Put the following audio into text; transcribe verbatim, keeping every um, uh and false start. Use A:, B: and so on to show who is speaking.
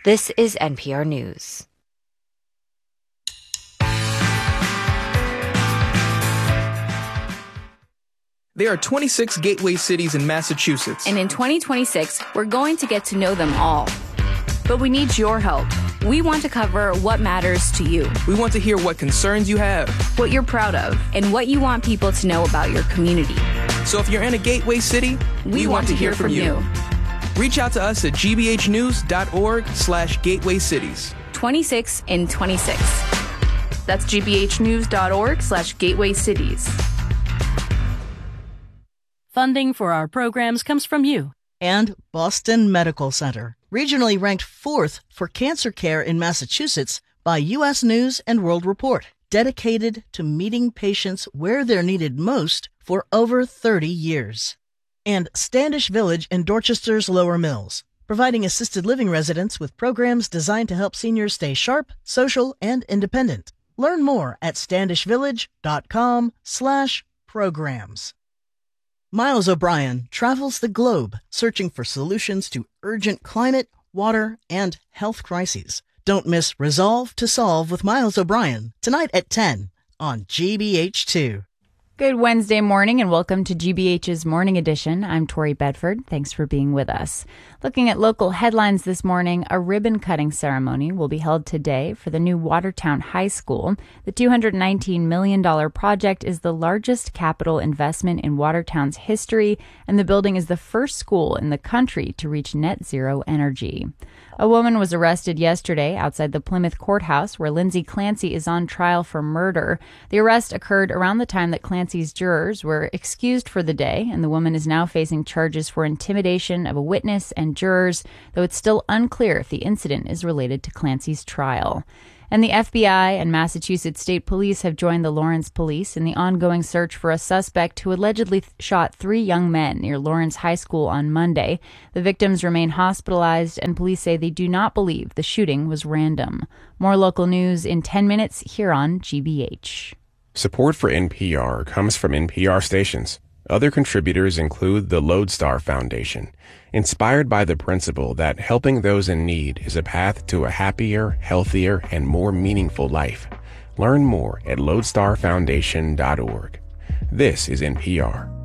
A: This is N P R News.
B: There are twenty-six gateway cities in Massachusetts.
C: And in twenty twenty-six, we're going to get to know them all. But we need your help. We want to cover what matters to you.
B: We want to hear what concerns you have,
C: what you're proud of, and what you want people to know about your community.
B: So if you're in a gateway city,
C: we, we want, want to hear, hear from you. you.
B: Reach out to us at g b h news dot org slash gateway cities.
C: twenty-six in twenty-six. That's g b h news dot org slash gateway cities.
D: Funding for our programs comes from you.
E: And Boston Medical Center, regionally ranked fourth for cancer care in Massachusetts by U S News and World Report, dedicated to meeting patients where they're needed most for over thirty years. And Standish Village in Dorchester's Lower Mills, providing assisted living residents with programs designed to help seniors stay sharp, social, and independent. Learn more at standishvillage.com slash programs. Miles O'Brien travels the globe searching for solutions to urgent climate, water, and health crises. Don't miss Resolve to Solve with Miles O'Brien tonight at ten on G B H two.
F: Good Wednesday morning and welcome to G B H's Morning Edition. I'm Tori Bedford. Thanks for being with us. Looking at local headlines this morning, a ribbon-cutting ceremony will be held today for the new Watertown High School. The two hundred nineteen million dollars project is the largest capital investment in Watertown's history, and the building is the first school in the country to reach net zero energy. A woman was arrested yesterday outside the Plymouth courthouse where Lindsay Clancy is on trial for murder. The arrest occurred around the time that Clancy's jurors were excused for the day, and the woman is now facing charges for intimidation of a witness and jurors, though it's still unclear if the incident is related to Clancy's trial. And the F B I and Massachusetts State Police have joined the Lawrence Police in the ongoing search for a suspect who allegedly th- shot three young men near Lawrence High School on Monday. The victims remain hospitalized, and police say they do not believe the shooting was random. More local news in ten minutes here on G B H.
G: Support for N P R comes from N P R stations. Other contributors include the Lodestar Foundation, inspired by the principle that helping those in need is a path to a happier, healthier, and more meaningful life. Learn more at lodestar foundation dot org. This is N P R.